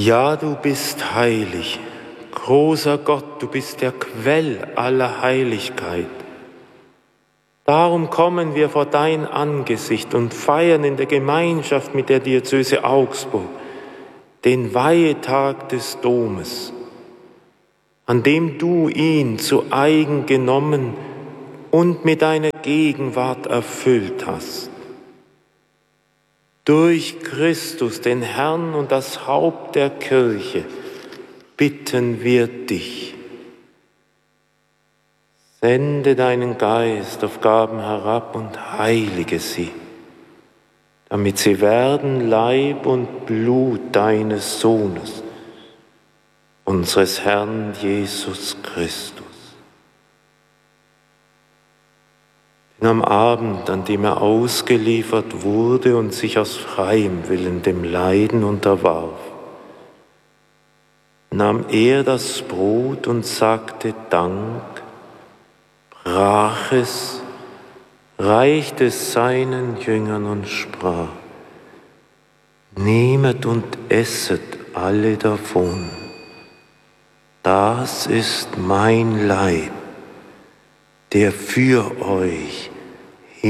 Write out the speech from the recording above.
Ja, du bist heilig, großer Gott, du bist der Quell aller Heiligkeit. Darum kommen wir vor dein Angesicht und feiern in der Gemeinschaft mit der Diözese Augsburg den Weihetag des Domes, an dem du ihn zu eigen genommen und mit deiner Gegenwart erfüllt hast. Durch Christus, den Herrn und das Haupt der Kirche, bitten wir dich. Sende deinen Geist auf Gaben herab und heilige sie, damit sie werden Leib und Blut deines Sohnes, unseres Herrn Jesus Christus. Denn am Abend, an dem er ausgeliefert wurde und sich aus freiem Willen dem Leiden unterwarf, nahm er das Brot und sagte Dank, brach es, reichte es seinen Jüngern und sprach: Nehmet und esset alle davon. Das ist mein Leib, der für euch